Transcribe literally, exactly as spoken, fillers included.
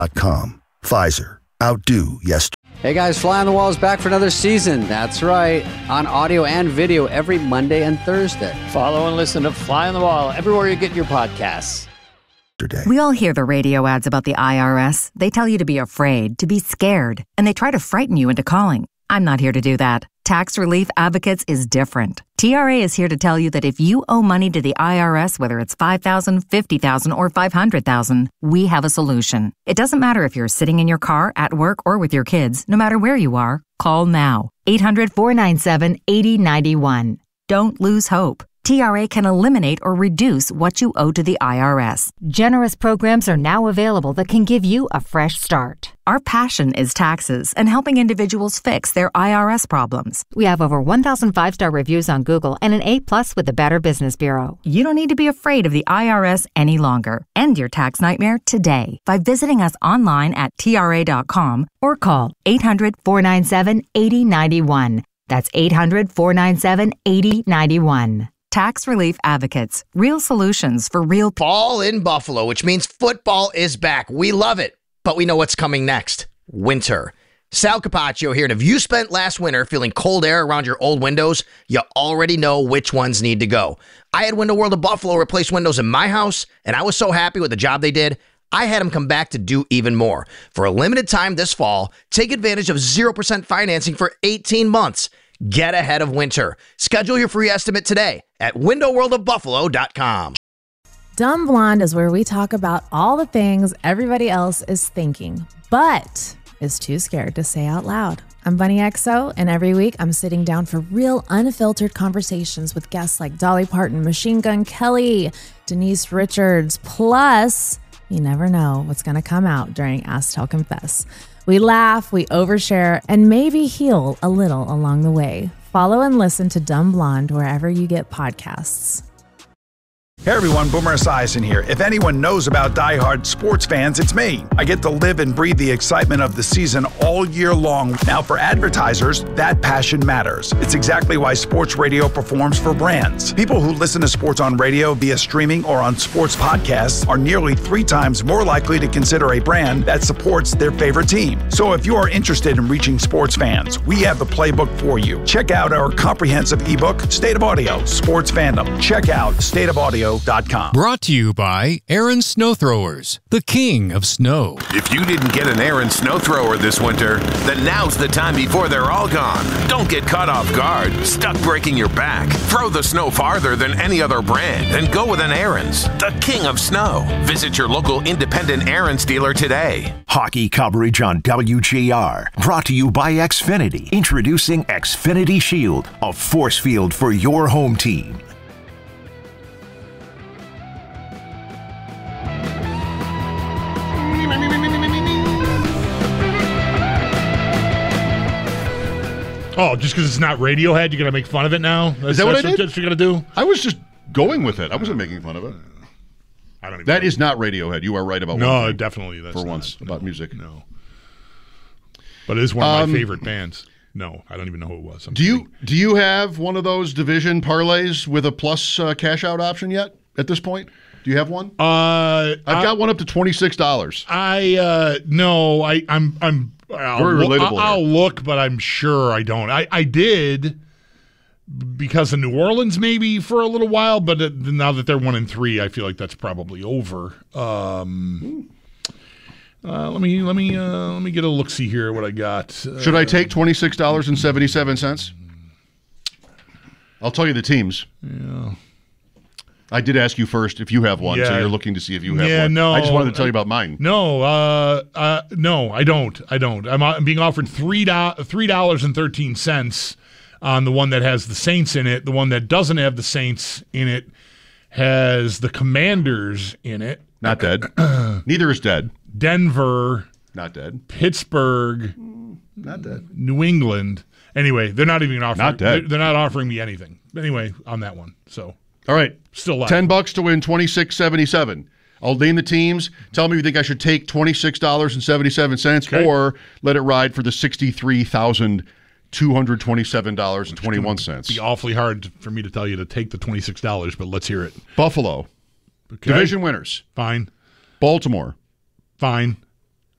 dot com. Pfizer. Outdo yesterday. Hey guys, Fly on the Wall is back for another season. That's right. On audio and video every Monday and Thursday. Follow and listen to Fly on the Wall everywhere you get your podcasts. We all hear the radio ads about the I R S. They tell you to be afraid, to be scared, and they try to frighten you into calling. I'm not here to do that. Tax Relief Advocates is different. T R A is here to tell you that if you owe money to the I R S, whether it's five thousand dollars, fifty thousand dollars, or five hundred thousand dollars, we have a solution. It doesn't matter if you're sitting in your car, at work, or with your kids. No matter where you are, call now. eight hundred, four nine seven, eight zero nine one. Don't lose hope. T R A can eliminate or reduce what you owe to the I R S. Generous programs are now available that can give you a fresh start. Our passion is taxes and helping individuals fix their I R S problems. We have over one thousand five-star reviews on Google and an A plus with the Better Business Bureau. You don't need to be afraid of the I R S any longer. End your tax nightmare today by visiting us online at T R A dot com or call eight hundred, four nine seven, eight zero nine one. That's eight hundred, four nine seven, eight zero nine one. Tax Relief Advocates. Real solutions for real people. Fall in Buffalo, which means football is back. We love it, but we know what's coming next. Winter. Sal Capaccio here, and if you spent last winter feeling cold air around your old windows, you already know which ones need to go. I had Window World of Buffalo replace windows in my house, and I was so happy with the job they did, I had them come back to do even more. For a limited time this fall, take advantage of zero percent financing for eighteen months. Get ahead of winter. Schedule your free estimate today at window world of buffalo dot com. Dumb Blonde is where we talk about all the things everybody else is thinking, but is too scared to say out loud. I'm Bunny X O, and every week I'm sitting down for real unfiltered conversations with guests like Dolly Parton, Machine Gun Kelly, Denise Richards, plus you never know what's going to come out during Ask Tell Confess. We laugh, we overshare, and maybe heal a little along the way. Follow and listen to Dumb Blonde wherever you get podcasts. Hey everyone, Boomer Esiason here. If anyone knows about diehard sports fans, it's me. I get to live and breathe the excitement of the season all year long. Now for advertisers, that passion matters. It's exactly why sports radio performs for brands. People who listen to sports on radio via streaming or on sports podcasts are nearly three times more likely to consider a brand that supports their favorite team. So if you are interested in reaching sports fans, we have the playbook for you. Check out our comprehensive ebook, State of Audio, Sports Fandom. Check out state of audio dot com. Brought to you by Aaron Snow Throwers, the king of snow. If you didn't get an Aaron Snow Thrower this winter, then now's the time before they're all gone. Don't get caught off guard, stuck breaking your back. Throw the snow farther than any other brand and go with an Aaron's, the king of snow. Visit your local independent Aaron's dealer today. Hockey coverage on W G R. Brought to you by Xfinity. Introducing Xfinity Shield, a force field for your home team. Oh, just because it's not Radiohead, you're going to make fun of it now? That's, is that what I that's did? What you're going to do? I was just going with it. I wasn't making fun of it. I don't even That know. is not Radiohead. You are right about no, one thing. definitely. That's For not, once, no, about music. No. But it is one of Um, my favorite bands. No, I don't even know who it was. I'm do you kidding. do you have one of those division parlays with a plus uh, cash out option yet at this point? Do you have one? Uh, I've I, got one up to twenty-six dollars. I uh, no, I I'm I'm I'll, Very relatable I'll, I'll here. look, but I'm sure I don't. I I did because of New Orleans maybe for a little while, but it, now that they're one and three, I feel like that's probably over. Um, uh, let me let me uh, let me get a look see here what I got. Uh, Should I take twenty-six dollars and seventy-seven cents? I'll tell you the teams. Yeah. I did ask you first if you have one, so Yeah. you're looking to see if you have Yeah, one. no, I just wanted to tell you about mine. No, uh, uh, no, I don't. I don't. I'm, I'm being offered three do- three dollars and thirteen cents on the one that has the Saints in it. The one that doesn't have the Saints in it has the Commanders in it. Not dead. Neither is dead. Denver. Not dead. Pittsburgh. Not dead. New England. Anyway, they're not even offering. Not dead. They're, they're not offering me anything. Anyway, on that one. So. All right. Still live. Ten bucks to win twenty-six seventy-seven. I'll name the teams. Tell me if you think I should take twenty-six dollars and seventy-seven cents Okay. or let it ride for the sixty-three thousand two hundred twenty-seven dollars and twenty-one cents. It'd be awfully hard for me to tell you to take the twenty-six dollars, but let's hear it. Buffalo. Okay. Division winners. Fine. Baltimore. Fine.